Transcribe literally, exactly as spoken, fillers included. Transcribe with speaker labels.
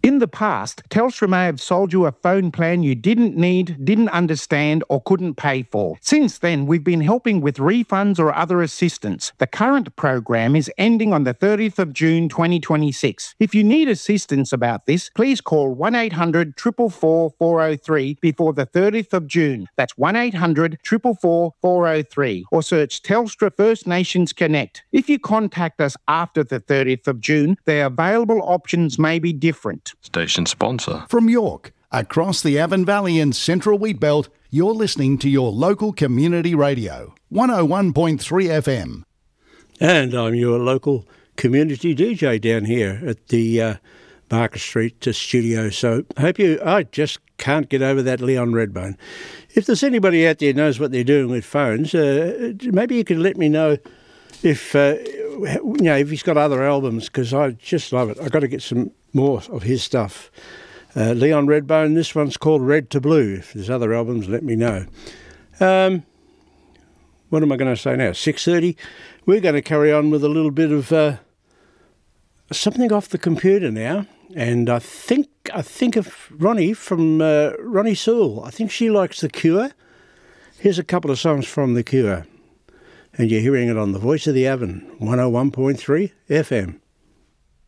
Speaker 1: In the past, Telstra may have sold you a phone plan you didn't need, didn't understand, or couldn't pay for. Since then, we've been helping with refunds or other assistance. The current program is ending on the thirtieth of June twenty twenty-six. If you need assistance about this, please call one eight hundred, four four four, four oh three before the thirtieth of June. That's one eight hundred, four four four, four oh three, or search Telstra First Nations Connect. If you contact us after the thirtieth of June, the available options may be different.
Speaker 2: Station sponsor.
Speaker 3: From York, across the Avon Valley and Central Wheatbelt, you're listening to your local community radio, one oh one point three F M.
Speaker 4: And I'm your local community D J down here at the uh, Barker Street uh, studio. So I hope you, I just can't get over that Leon Redbone. If there's anybody out there who knows what they're doing with phones, uh, maybe you can let me know if, uh, you know, if he's got other albums, because I just love it. I've got to get some more of his stuff. Uh, Leon Redbone, this one's called Red to Blue. If there's other albums, let me know. Um, what am I going to say now? six thirty. We're going to carry on with a little bit of uh, something off the computer now. And I think I think of Ronnie from uh, Ronnie Sewell. I think she likes The Cure. Here's a couple of songs from The Cure. And you're hearing it on the Voice of the Avon, one oh one point three F M.